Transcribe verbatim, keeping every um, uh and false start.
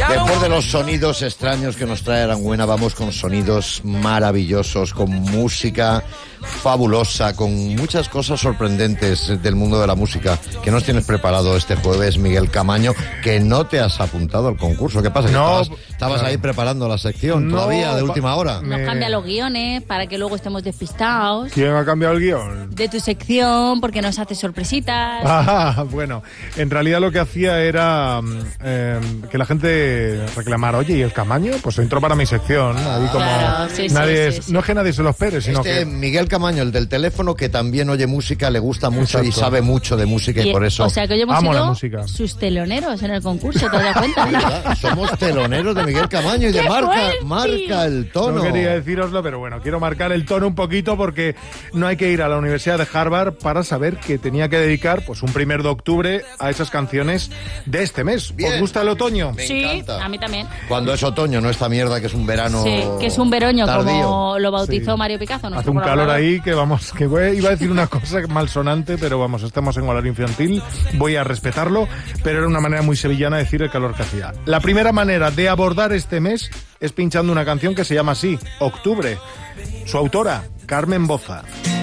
Después de los sonidos extraños que nos trae Arangüena, vamos con sonidos maravillosos, con música fabulosa, con muchas cosas sorprendentes del mundo de la música que nos tienes preparado este jueves, Miguel Camaño, que no te has apuntado al concurso. ¿Qué pasa? No, ¿Estabas, estabas ahí preparando la sección no, todavía de última hora? Nos cambia los guiones para que luego estemos despistados. ¿Quién ha cambiado el guión? De tu sección, porque nos hace sorpresitas. Ah, bueno, en realidad lo que hacía era eh, que la gente reclamara, oye, ¿y el Camaño? Pues entró para mi sección. Ahí como Claro, sí, sí, nadie, sí, sí. No es que nadie se lo espere, sino Este que... Miguel Camaño, el del teléfono, que también oye música, le gusta mucho y Exacto. sabe mucho de música y, Y- por eso... O sea que hoy hemos amo la sido música. sus teloneros en el concurso, ¿te das cuenta? ¿verdad? Somos teloneros de Miguel Camaño y de ¡Qué marca, fuerte! marca el tono. No quería decíroslo, pero bueno, quiero marcar el tono un poquito porque no hay que ir a la Universidad de Harvard para saber que tenía que dedicar pues un primer de octubre a esas canciones de este mes. Bien. ¿Os gusta el otoño? Me Sí, encanta. a mí también. Cuando es otoño, no esta mierda que es un verano Sí, que es un veroño, tardío. como lo bautizó Sí. Mario Picasso. Hace nuestro un calor colaborador. ahí que vamos, que voy- iba a decir una cosa malsonante, pero vamos, estamos en horario infantil, voy a respetarlo, pero era una manera muy sevillana de decir el calor que hacía. La primera manera de abordar este mes es pinchando una canción que se llama así, Octubre. Su autora, Carmen Boza.